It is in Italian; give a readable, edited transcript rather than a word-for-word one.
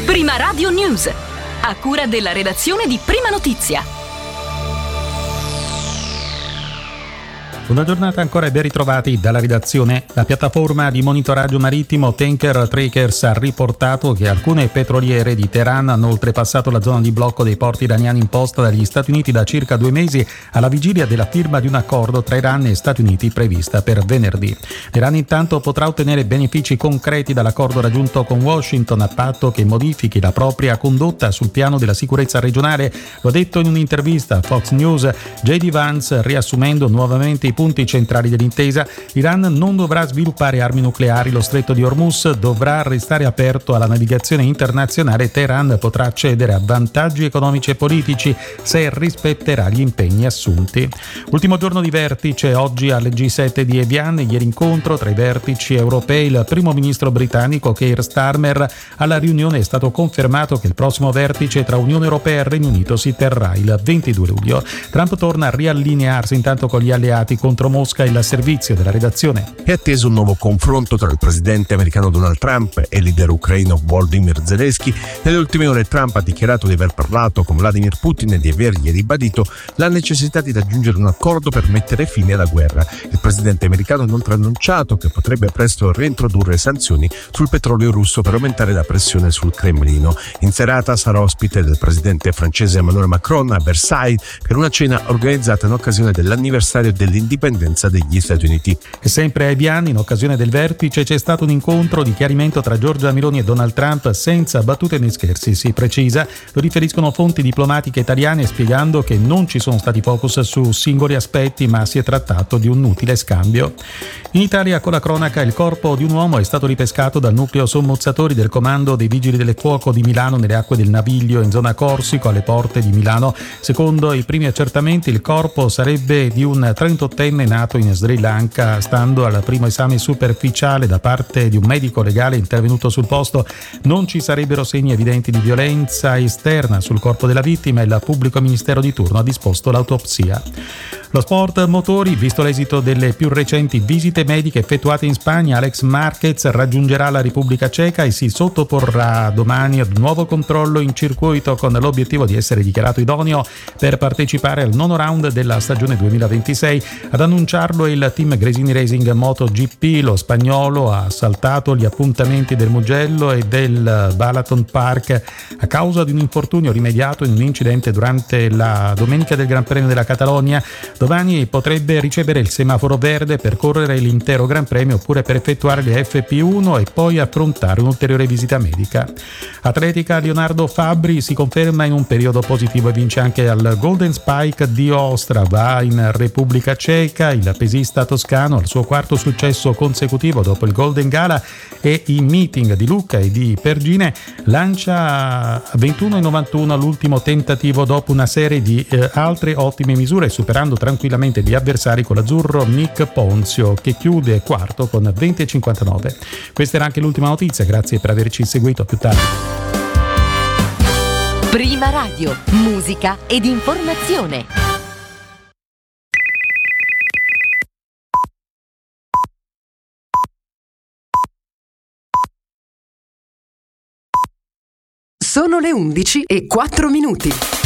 Prima Radio News, a cura della redazione di Prima Notizia. Una giornata ancora e ben ritrovati dalla redazione. La piattaforma di monitoraggio marittimo Tanker Trackers ha riportato che alcune petroliere di Teheran hanno oltrepassato la zona di blocco dei porti iraniani imposta dagli Stati Uniti da circa 2 mesi, alla vigilia della firma di un accordo tra Iran e Stati Uniti prevista per venerdì. L'Iran intanto potrà ottenere benefici concreti dall'accordo raggiunto con Washington, a patto che modifichi la propria condotta sul piano della sicurezza regionale. Lo ha detto in un'intervista a Fox News J.D. Vance, riassumendo nuovamente i punti centrali dell'intesa. L'Iran non dovrà sviluppare armi nucleari, lo stretto di Hormuz dovrà restare aperto alla navigazione internazionale, Teheran potrà accedere a vantaggi economici e politici se rispetterà gli impegni assunti. Ultimo giorno di vertice oggi al G7 di Evian, ieri incontro tra i vertici europei. Il primo ministro britannico Keir Starmer. Alla riunione è stato confermato che il prossimo vertice tra Unione Europea e Regno Unito si terrà il 22 luglio. Trump torna a riallinearsi intanto con gli alleati contro Mosca. Il servizio della redazione. È atteso un nuovo confronto tra il presidente americano Donald Trump e il leader ucraino Volodymyr Zelensky. Nelle ultime ore Trump ha dichiarato di aver parlato con Vladimir Putin e di avergli ribadito la necessità di raggiungere un accordo per mettere fine alla guerra. Il presidente americano ha inoltre annunciato che potrebbe presto reintrodurre sanzioni sul petrolio russo per aumentare la pressione sul Cremlino. In serata sarà ospite del presidente francese Emmanuel Macron a Versailles per una cena organizzata in occasione dell'anniversario dell'indipendenza degli Stati Uniti. E sempre a Evian, in occasione del vertice, c'è stato un incontro di chiarimento tra Giorgia Meloni e Donald Trump senza battute né scherzi, si precisa. Lo riferiscono fonti diplomatiche italiane, spiegando che non ci sono stati focus su singoli aspetti, ma si è trattato di un utile scambio. In Italia, con la cronaca, il corpo di un uomo è stato ripescato dal nucleo sommozzatori del comando dei Vigili del Fuoco di Milano nelle acque del Naviglio, in zona Corsico, alle porte di Milano. Secondo i primi accertamenti, il corpo sarebbe di un 38enne nato in Sri Lanka. Stando al primo esame superficiale da parte di un medico legale intervenuto sul posto, non ci sarebbero segni evidenti di violenza esterna sul corpo della vittima e il pubblico ministero di turno ha disposto l'autopsia. Lo sport motori, visto l'esito delle più recenti visite mediche effettuate in Spagna, Alex Marquez raggiungerà la Repubblica Ceca e si sottoporrà domani ad un nuovo controllo in circuito con l'obiettivo di essere dichiarato idoneo per partecipare al nono round della stagione 2026. Ad annunciarlo è il team Gresini Racing MotoGP. Lo spagnolo ha saltato gli appuntamenti del Mugello e del Balaton Park a causa di un infortunio rimediato in un incidente durante la domenica del Gran Premio della Catalogna. Domani potrebbe ricevere il semaforo verde per correre l'intero Gran Premio oppure per effettuare le FP1 e poi affrontare un'ulteriore visita medica. Atletica, Leonardo Fabbri si conferma in un periodo positivo e vince anche al Golden Spike di Ostra. Va in Repubblica Ceca, il pesista toscano al suo quarto successo consecutivo dopo il Golden Gala e i meeting di Lucca e di Pergine. Lancia 21,91 l'ultimo tentativo dopo una serie di altre ottime misure, superando tranquillamente gli avversari con l'azzurro Nick Ponzio, che chiude quarto con 20,59. Questa era anche l'ultima notizia, grazie per averci seguito, a più tardi. Prima Radio, musica ed informazione. Sono le 11:04.